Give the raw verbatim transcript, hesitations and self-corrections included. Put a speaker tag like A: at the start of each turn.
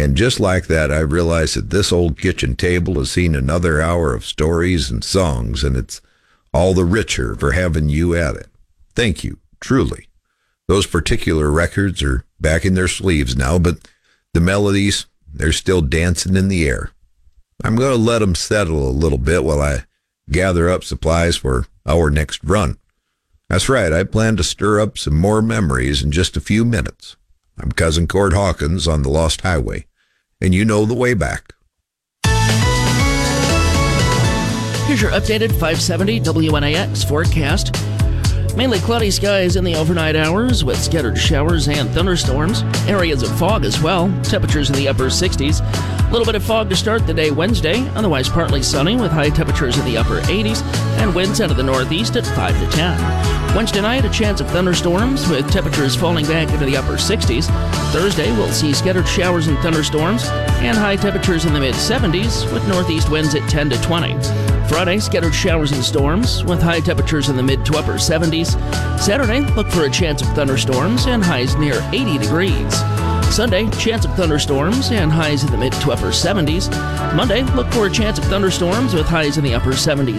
A: And just like that, I realized that this old kitchen table has seen another hour of stories and songs, and it's all the richer for having you at it. Thank you, truly. Those particular records are back in their sleeves now, but the melodies, they're still dancing in the air. I'm going to let them settle a little bit while I gather up supplies for our next run. That's right, I plan to stir up some more memories in just a few minutes. I'm Cousin Cord Hawkins on the Lost Highway, and you know the way back.
B: Here's your updated five seventy W N A X forecast. Mainly cloudy skies in the overnight hours with scattered showers and thunderstorms. Areas of fog as well. Temperatures in the upper sixties. A little bit of fog to start the day Wednesday. Otherwise partly sunny with high temperatures in the upper eighties and winds out of the northeast at five to ten. Wednesday night, a chance of thunderstorms with temperatures falling back into the upper sixties. Thursday, we'll see scattered showers and thunderstorms and high temperatures in the mid-seventies with northeast winds at ten to twenty. Friday, scattered showers and storms with high temperatures in the mid to upper seventies. Saturday, look for a chance of thunderstorms and highs near eighty degrees. Sunday, chance of thunderstorms and highs in the mid to upper seventies. Monday, look for a chance of thunderstorms with highs in the upper seventies